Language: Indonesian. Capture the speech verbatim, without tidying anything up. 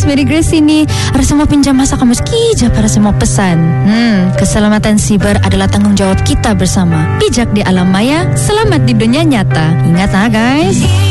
Mary Grace ini. Ada semua pinjam masa kamu skija para semua pesan. Hmm, keselamatan siber adalah tanggung jawab kita bersama. Bijak di alam maya, selamat di dunia nyata. Ingat ah guys.